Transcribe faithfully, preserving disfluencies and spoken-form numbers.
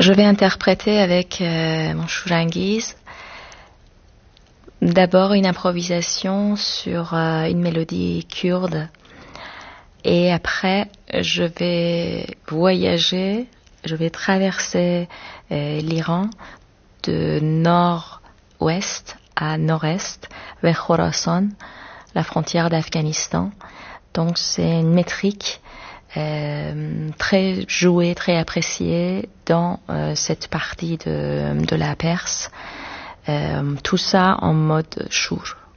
je vais interpréter avec euh, mon Shurangiz d'abord une improvisation sur euh, une mélodie kurde et après je vais voyager, je vais traverser euh, l'Iran de nord-ouest à nord-est vers Khorasan, la frontière d'Afghanistan. Donc c'est une métrique euh, très jouée, très appréciée dans euh, cette partie de, de la Perse. Euh, tout ça en mode shur.